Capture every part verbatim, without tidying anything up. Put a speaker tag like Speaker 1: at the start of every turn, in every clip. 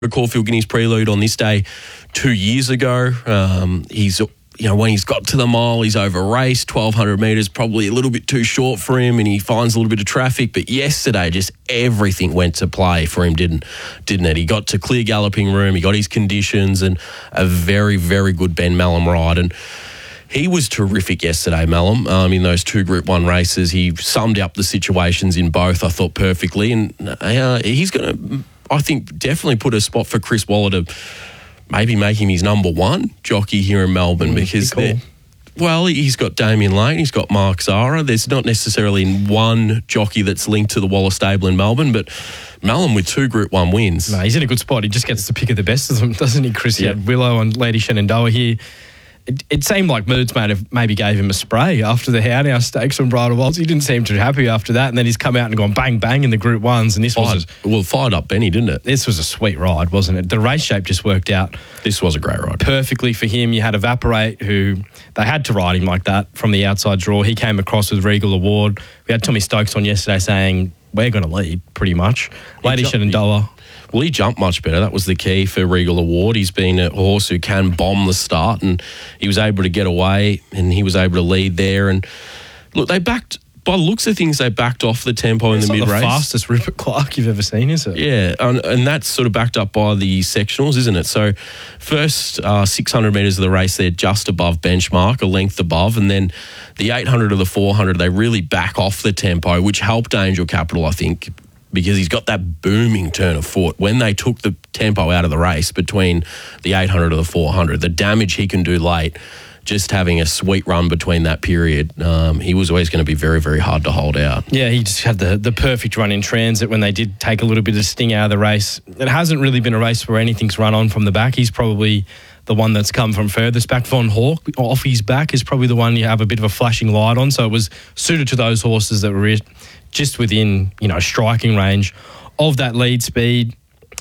Speaker 1: Caulfield Guineas Prelude on this day two years ago. Um, he's, you know, when he's got to the mile, he's over raced. twelve hundred metres, probably a little bit too short for him, and he finds a little bit of traffic. But yesterday, just everything went to play for him, didn't didn't it? He got to clear galloping room, he got his conditions, and a very, very good Ben Melham ride. And he was terrific yesterday, Melham, um, in those two Group one races. He summed up the situations in both, I thought, perfectly. And uh, he's going to, I think, definitely put a spot for Chris Waller to maybe make him his number one jockey here in Melbourne. Mm, because, cool. well, he's got Damien Lane, he's got Mark Zahra. There's not necessarily one jockey that's linked to the Waller stable in Melbourne, but Melham with two Group one wins.
Speaker 2: No, he's in a good spot. He just gets the pick of the best of them, doesn't he, Chris?
Speaker 1: Yep.
Speaker 2: He had Willow and Lady Shenandoah here. It, it seemed like Moods might have maybe gave him a spray after the Howdow Stakes on Bridal Waltz. He didn't seem too happy after that, and then he's come out and gone bang bang in the Group Ones. And this
Speaker 1: fired,
Speaker 2: was
Speaker 1: a, well fired up Benny, didn't it?
Speaker 2: This was a sweet ride, wasn't it? The race shape just worked out.
Speaker 1: This was a great ride,
Speaker 2: perfectly for him. You had Evaporate, who they had to ride him like that from the outside draw. He came across with Regal Award. We had Tommy Stokes on yesterday saying we're going to lead pretty much. Lady Shenandoah.
Speaker 1: Well, he jumped much better. That was the key for Regal Award. He's been a horse who can bomb the start, and he was able to get away, and he was able to lead there. And look, they backed, by the looks of things, they backed off the tempo
Speaker 2: it's
Speaker 1: in the
Speaker 2: mid-race.
Speaker 1: It's
Speaker 2: the fastest Rupert Clark you've ever seen, is it?
Speaker 1: Yeah, and, and that's sort of backed up by the sectionals, isn't it? So first uh, six hundred metres of the race, they're just above benchmark, a length above, and then the eight hundred or the four hundred, they really back off the tempo, which helped Angel Capital, I think, because he's got that booming turn of foot. When they took the tempo out of the race between the eight hundred or the four hundred, the damage he can do late, just having a sweet run between that period, um, he was always going to be very, very hard to hold out.
Speaker 2: Yeah, he just had the, the perfect run in transit when they did take a little bit of sting out of the race. It hasn't really been a race where anything's run on from the back. He's probably the one that's come from furthest back. Von Hawk, off his back, is probably the one you have a bit of a flashing light on. So it was suited to those horses that were just within, you know, striking range of that lead speed.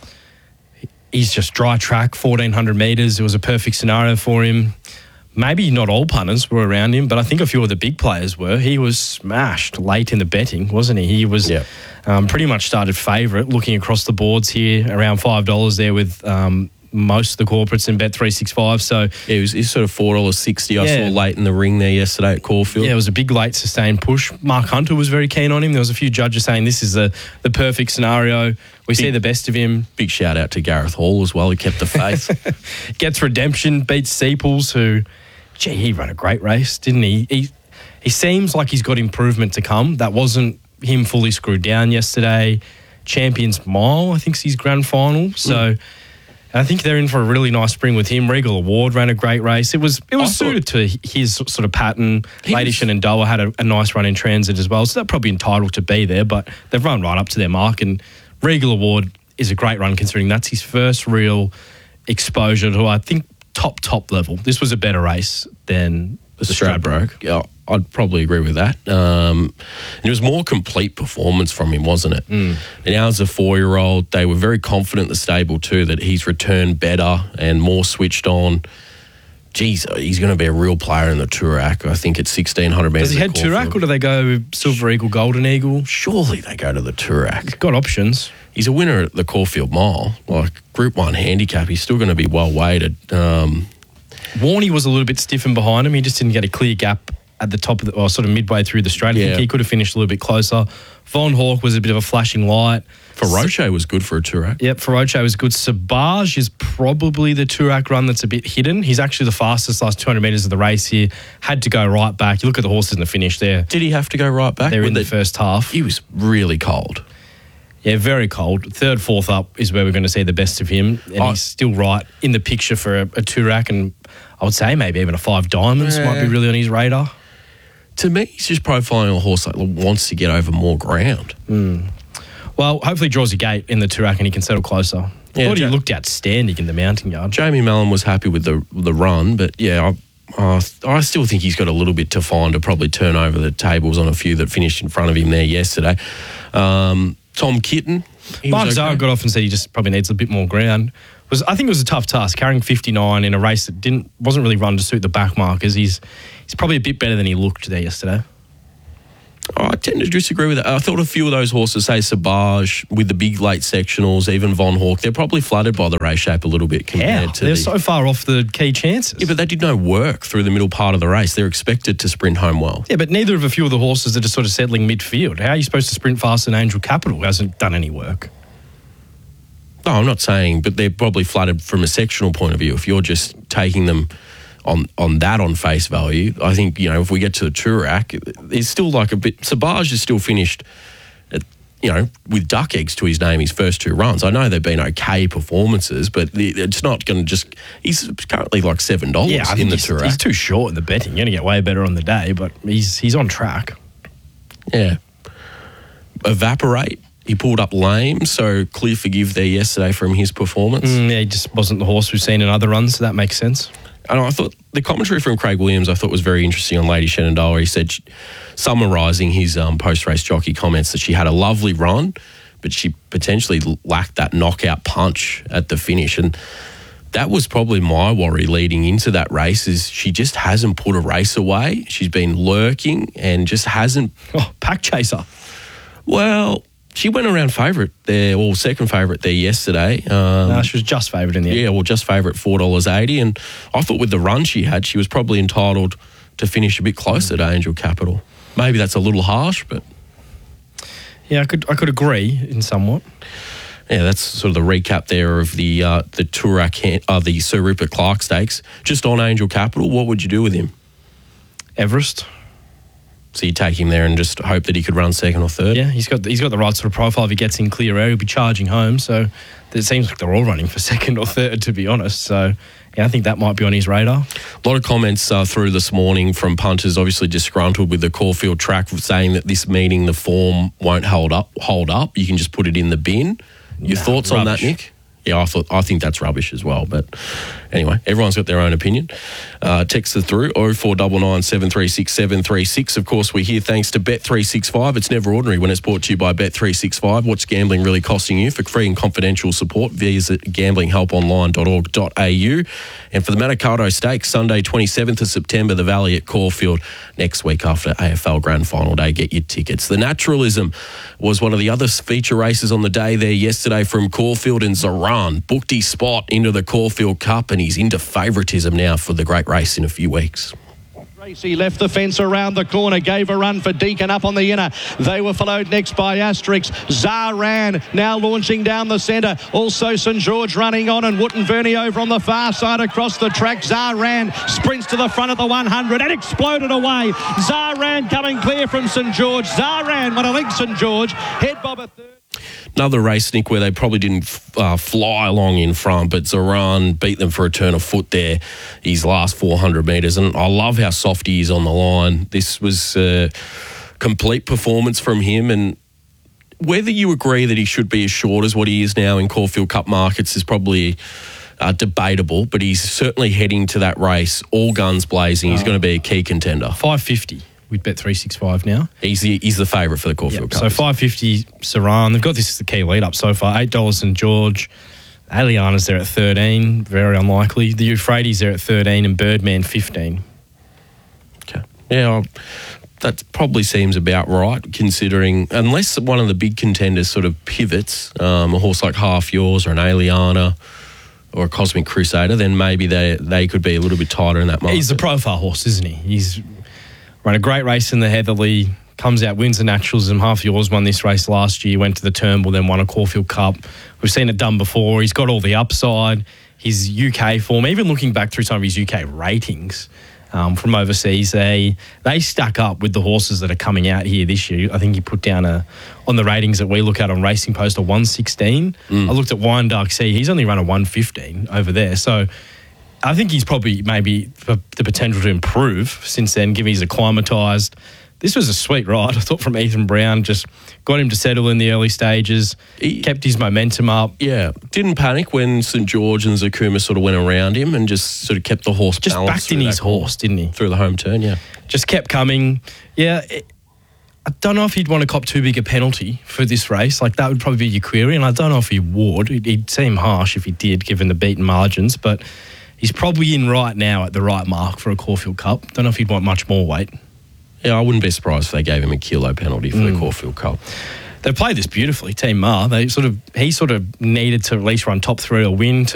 Speaker 2: He's just dry track, fourteen hundred metres. It was a perfect scenario for him. Maybe not all punters were around him, but I think a few of the big players were. He was smashed late in the betting, wasn't he? He was
Speaker 1: yep.
Speaker 2: um, pretty much started favourite, looking across the boards here, around five dollars there with um, most of the corporates in Bet three sixty-five. So
Speaker 1: yeah, it was, it was sort of four dollars sixty I yeah. saw late in the ring there yesterday at Caulfield.
Speaker 2: Yeah, it was a big late sustained push. Mark Hunter was very keen on him. There was a few judges saying this is the, the perfect scenario. We big, see the best of him.
Speaker 1: Big shout out to Gareth Hall as well. He kept the faith.
Speaker 2: Gets redemption, beats Seeples, who, gee, he ran a great race, didn't he? He, he seems like he's got improvement to come. That wasn't him fully screwed down yesterday. Champions Mile, I think, is his grand final. So... Mm. I think they're in for a really nice spring with him. Regal Award ran a great race. It was it was suited to his sort of pattern. Lady Shenandoah had a, a nice run in transit as well, so they're probably entitled to be there, but they've run right up to their mark, and Regal Award is a great run considering that's his first real exposure to, I think, top, top level. This was a better race than the, the Stradbroke.
Speaker 1: Yeah, I'd probably agree with that. Um, and it was more complete performance from him, wasn't it?
Speaker 2: Mm.
Speaker 1: And now as a four-year-old, they were very confident, the stable too, that he's returned better and more switched on. Geez, he's going to be a real player in the Toorak. I think it's sixteen hundred metres.
Speaker 2: Does he head Toorak or do they go Silver Eagle, Golden Eagle?
Speaker 1: Surely they go to the Toorak.
Speaker 2: He's got options.
Speaker 1: He's a winner at the Caulfield Mile. Like Group one handicap, he's still going to be well weighted. Um,
Speaker 2: Warney was a little bit stiffened behind him. He just didn't get a clear gap at the top of the, or sort of midway through the straight. I
Speaker 1: yeah.
Speaker 2: think he could have finished a little bit closer. Von Hawk was a bit of a flashing light.
Speaker 1: Feroce was good for a Toorak.
Speaker 2: Yep, Feroce was good. Sabaj is probably the Toorak run that's a bit hidden. He's actually the fastest last two hundred metres of the race here. Had to go right back. You look at the horses in the finish there.
Speaker 1: Did he have to go right back?
Speaker 2: They're in the, the first half.
Speaker 1: He was really cold.
Speaker 2: Yeah, very cold. Third, fourth up is where we're going to see the best of him. And oh. he's still right in the picture for a, a Toorak, and I would say maybe even a Five Diamonds yeah. might be really on his radar.
Speaker 1: To me, he's just profiling a horse that wants to get over more ground.
Speaker 2: Mm. Well, hopefully he draws a gate in the Toorak and he can settle closer. I yeah, thought he ja- looked outstanding in the mounting yard.
Speaker 1: Jamie Melham was happy with the the run, but yeah, I, uh, I still think he's got a little bit to find to probably turn over the tables on a few that finished in front of him there yesterday. Um, Tom Kitten.
Speaker 2: Mark okay. Zahra got off and said he just probably needs a bit more ground. Was I think it was a tough task carrying fifty-nine in a race that didn't wasn't really run to suit the back markers. He's he's probably a bit better than he looked there yesterday.
Speaker 1: Oh, I tend to disagree with that. I thought a few of those horses, say Sabage, with the big late sectionals, even Von Hawk, they're probably flooded by the race shape a little bit compared
Speaker 2: How?
Speaker 1: to
Speaker 2: They're
Speaker 1: the...
Speaker 2: so far off the key chances.
Speaker 1: Yeah, but they did no work through the middle part of the race. They're expected to sprint home well.
Speaker 2: Yeah, but neither of a few of the horses that are sort of settling midfield. How are you supposed to sprint faster than Angel Capital, who hasn't done any work?
Speaker 1: No, I'm not saying, but they're probably flooded from a sectional point of view. If you're just taking them on on that on face value, I think, you know, if we get to the Toorak, it's still like a bit... Sabage is still finished, at, you know, with duck eggs to his name his first two runs. I know they've been okay performances, but it's not going to just... He's currently like seven dollars
Speaker 2: Yeah, I
Speaker 1: in
Speaker 2: think
Speaker 1: the
Speaker 2: he's,
Speaker 1: Toorak.
Speaker 2: he's too short in the betting. You're going to get way better on the day, but he's he's on track.
Speaker 1: Yeah. Evaporate. He pulled up lame, so clear forgive there yesterday from his performance.
Speaker 2: Mm, yeah, he just wasn't the horse we've seen in other runs, so that makes sense.
Speaker 1: And I thought the commentary from Craig Williams I thought was very interesting on Lady Shenandoah. He said, summarising his um, post-race jockey comments, that she had a lovely run, but she potentially lacked that knockout punch at the finish. And that was probably my worry leading into that race, is she just hasn't put a race away. She's been lurking and just hasn't...
Speaker 2: Oh, pack chaser.
Speaker 1: Well... She went around favourite there, or second favourite there yesterday. Um,
Speaker 2: No, she was just favourite in the end.
Speaker 1: Yeah, well, just favourite, four dollars eighty. And I thought with the run she had, she was probably entitled to finish a bit closer to Angel Capital. Maybe that's a little harsh, but...
Speaker 2: Yeah, I could I could agree in somewhat.
Speaker 1: Yeah, that's sort of the recap there of the uh, the Toorak, uh, the Sir Rupert Clarke Stakes. Just on Angel Capital, what would you do with him?
Speaker 2: Everest.
Speaker 1: So you take him there and just hope that he could run second or third?
Speaker 2: Yeah, he's got he's got the right sort of profile. If he gets in clear air, he'll be charging home. So it seems like they're all running for second or third, to be honest. So yeah, I think that might be on his radar.
Speaker 1: A lot of comments uh, through this morning from punters, obviously disgruntled with the Caulfield track, saying that this meeting the form won't hold up. Hold up. You can just put it in the bin. Your
Speaker 2: Nah,
Speaker 1: thoughts on that,
Speaker 2: rubbish.
Speaker 1: Nick? Yeah, I thought I think that's rubbish as well. But anyway, everyone's got their own opinion. Uh, text it through oh four nine nine, seven three six, seven three six. Of course, we're here thanks to Bet three sixty-five. It's never ordinary when it's brought to you by Bet three sixty-five. What's gambling really costing you? For free and confidential support, visit gambling help online dot org dot a u. And for the Manikato Stakes, Sunday twenty-seventh of September, the Valley at Caulfield. Next week after A F L Grand Final Day, get your tickets. The Naturalism was one of the other feature races on the day there yesterday from Caulfield, and Zoran booked his spot into the Caulfield Cup, and he's into favouritism now for the great race in a few weeks.
Speaker 3: Tracy left the fence around the corner, gave a run for Deacon up on the inner. They were followed next by Asterix. Zaran now launching down the centre. Also St George running on, and Wootton Verney over on the far side across the track. Zaran sprints to the front of the one hundred and exploded away. Zaran coming clear from St George. Zaran went a link St George. Head bob a third.
Speaker 1: Another race, Nick, where they probably didn't uh, fly along in front, but Zoran beat them for a turn of foot there, his last four hundred metres. And I love how soft he is on the line. This was a complete performance from him. And whether you agree that he should be as short as what he is now in Caulfield Cup markets is probably uh, debatable, but he's certainly heading to that race, all guns blazing. He's going to be a key contender.
Speaker 2: five fifty with Bet three sixty-five now.
Speaker 1: He's the, he's the favourite for the Caulfield
Speaker 2: Yep.
Speaker 1: Cup.
Speaker 2: So five fifty Saran. They've got this as the key lead up so far. eight dollars St George. Aliana's there at thirteen. Very unlikely. The Euphrates there at thirteen, and Birdman fifteen.
Speaker 1: Okay. Yeah, well, that probably seems about right, considering, unless one of the big contenders sort of pivots, um, a horse like Half Yours or an Aliana or a Cosmic Crusader, then maybe they they could be a little bit tighter in that market.
Speaker 2: He's the profile horse, isn't he? He's run a great race in the Heatherly, comes out, wins the Naturalism. Half Yours won this race last year, went to the Turnbull, then won a Caulfield Cup. We've seen it done before. He's got all the upside. His U K form, even looking back through some of his U K ratings um, from overseas, they they stack up with the horses that are coming out here this year. I think he put down a on the ratings that we look at on Racing Post a one sixteen. Mm. I looked at Wine Dark Sea. He's only run a one fifteen over there. So I think he's probably maybe the potential to improve since then, given he's acclimatised. This was a sweet ride, I thought, from Ethan Brown. Just got him to settle in the early stages, he kept his momentum up.
Speaker 1: Yeah, didn't panic when St George and Zakuma sort of went around him and just sort of kept the horse
Speaker 2: just
Speaker 1: balanced.
Speaker 2: Just backed in his horse, didn't he?
Speaker 1: Through the home turn, yeah.
Speaker 2: Just kept coming. Yeah, it, I don't know if he'd want to cop too big a penalty for this race. Like, that would probably be your query, and I don't know if he would. He'd seem harsh if he did, given the beaten margins, but he's probably in right now at the right mark for a Caulfield Cup. Don't know if he'd want much more weight.
Speaker 1: yeah, I wouldn't be surprised if they gave him a kilo penalty for mm. the Caulfield Cup.
Speaker 2: They played this beautifully, Team Mar. They sort of he sort of needed to at least run top three or win to